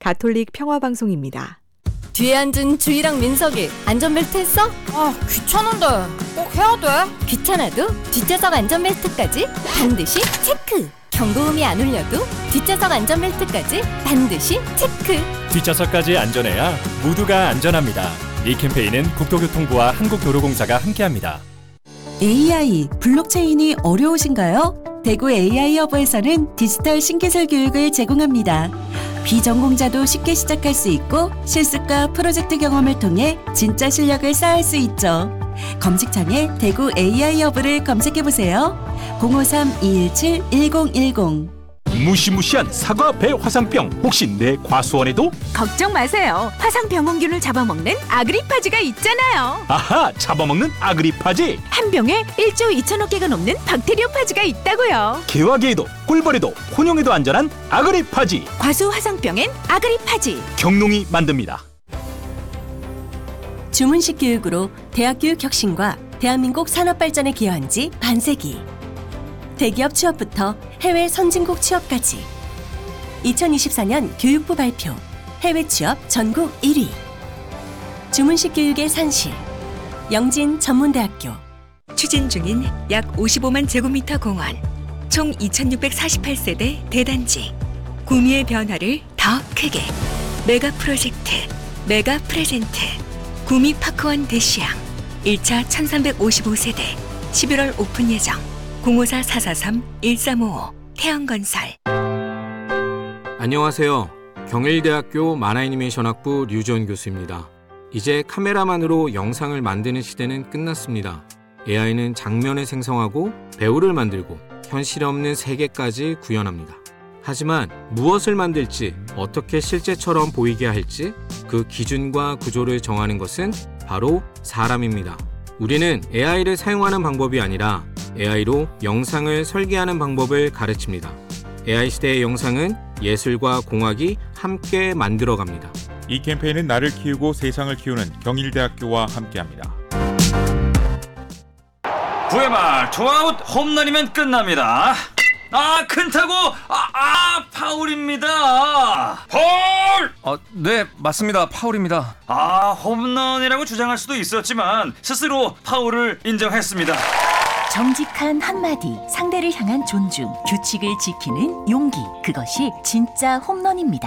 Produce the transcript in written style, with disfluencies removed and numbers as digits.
가톨릭 평화방송입니다. 뒤에 앉은 주희랑 민석이 안전벨트 했어? 귀찮은데 꼭 해야 돼? 귀찮아도 뒷좌석 안전벨트까지 반드시 체크! 경고음이 안 울려도 뒷좌석 안전벨트까지 반드시 체크! 뒷좌석까지 안전해야 모두가 안전합니다. 이 캠페인은 국토교통부와 한국도로공사가 함께합니다. AI, 블록체인이 어려우신가요? 대구 AI허브에서는 디지털 신기술 교육을 제공합니다. 비전공자도 쉽게 시작할 수 있고 실습과 프로젝트 경험을 통해 진짜 실력을 쌓을 수 있죠. 검색창에 대구 AI허브를 검색해보세요. 053-217-1010 무시무시한 사과 배 화상병 혹시 내 과수원에도? 걱정 마세요. 화상병원균을 잡아먹는 아그리파지가 있잖아요. 아하, 잡아먹는 아그리파지. 한 병에 1조 2천억 개가 넘는 박테리오파지가 있다고요. 개화계에도 꿀벌에도 혼용에도 안전한 아그리파지. 과수 화상병엔 아그리파지. 경농이 만듭니다. 주문식 교육으로 대학 교육 혁신과 대한민국 산업 발전에 기여한 지 반세기. 대기업 취업부터 해외 선진국 취업까지 2024년 교육부 발표 해외 취업 전국 1위 주문식 교육의 산실 영진 전문대학교 추진 중인 약 55만 제곱미터 공원 총 2648세대 대단지 구미의 변화를 더 크게 메가 프로젝트 메가 프레젠트 구미 파크원 대시양 1차 1355세대 11월 오픈 예정 054-443-1355 태영건설. 안녕하세요. 경일대학교 만화애니메이션학부 류지원 교수입니다. 이제 카메라만으로 영상을 만드는 시대는 끝났습니다. AI는 장면을 생성하고 배우를 만들고 현실 없는 세계까지 구현합니다. 하지만 무엇을 만들지, 어떻게 실제처럼 보이게 할지 그 기준과 구조를 정하는 것은 바로 사람입니다. 우리는 AI를 사용하는 방법이 아니라 AI로 영상을 설계하는 방법을 가르칩니다. AI 시대의 영상은 예술과 공학이 함께 만들어갑니다. 이 캠페인은 나를 키우고 세상을 키우는 경일대학교와 함께합니다. 9회 말 투아웃 홈런이면 끝납니다. 큰 타구 파울입니다. 파울! 네, 맞습니다. 파울입니다. 홈런이라고 주장할 수도 있었지만 스스로 파울을 인정했습니다. 정직한 한마디, 상대를 향한 존중, 규칙을 지키는 용기, 그것이 진짜 홈런입니다.